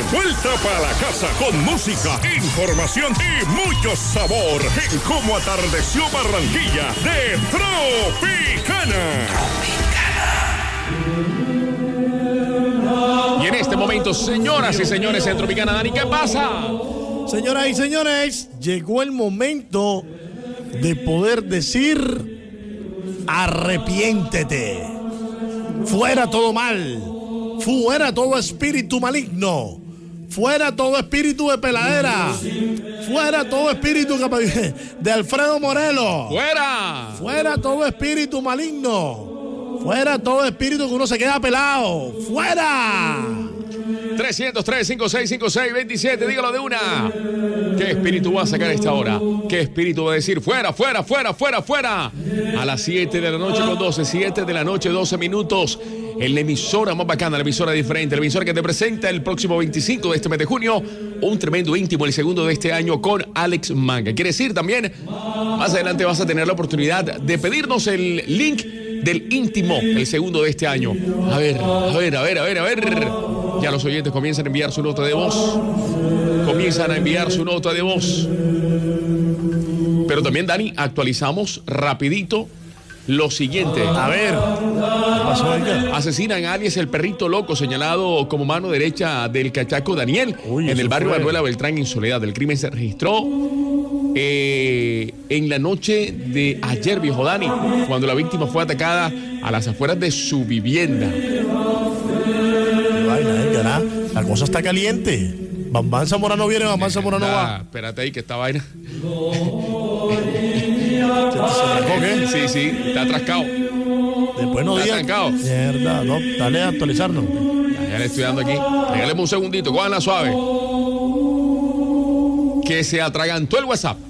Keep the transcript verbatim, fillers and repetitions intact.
vuelta para la casa con música, información y mucho sabor en Cómo Atardeció Barranquilla de Tropicana. Y en este momento, señoras y señores en Tropicana, Dani, ¿qué pasa? Señoras y señores, llegó el momento de poder decir: arrepiéntete. Fuera todo mal. Fuera todo espíritu maligno. Fuera todo espíritu de peladera. Fuera todo espíritu de Alfredo Morelos. ¡Fuera! Fuera todo espíritu maligno. Fuera todo espíritu que uno se queda pelado. ¡Fuera! trescientos tres, cincuenta y seis, cincuenta y seis, veintisiete, dígalo de una. ¿Qué espíritu va a sacar a esta hora? ¿Qué espíritu va a decir fuera, fuera, fuera, fuera, fuera? A las siete de la noche con doce, siete de la noche, doce minutos. En la emisora más bacana, la emisora diferente, la emisora que te presenta el próximo veinticinco de este mes de junio un tremendo íntimo, el segundo de este año con Alex Manga. Quiere decir también, más adelante vas a tener la oportunidad de pedirnos el link del íntimo, el segundo de este año. A ver, a ver, a ver, a ver, a ver. Ya los oyentes comienzan a enviar su nota de voz. Comienzan a enviar su nota de voz. Pero también, Dani, actualizamos rapidito lo siguiente. A ver, ¿qué pasó acá? Asesinan a alias el perrito loco, señalado como mano derecha del cachaco Daniel. Uy, en el barrio fue. Manuela Beltrán, en Soledad. El crimen se registró eh, en la noche de ayer, viejo Dani, cuando la víctima fue atacada a las afueras de su vivienda. Qué vaina, eh, cará. La cosa está caliente. Bambán Zamorano viene, Bambán Zamorano va. Espérate ahí, que esta vaina. ¿Se trancó qué? Sí, sí, está atrascado. Después no Está digas. trancado. Mierda, no, dale a actualizarnos. Ya, ya le estoy dando aquí. Regáleme un segundito, cójanla suave. Que se atragantó el WhatsApp.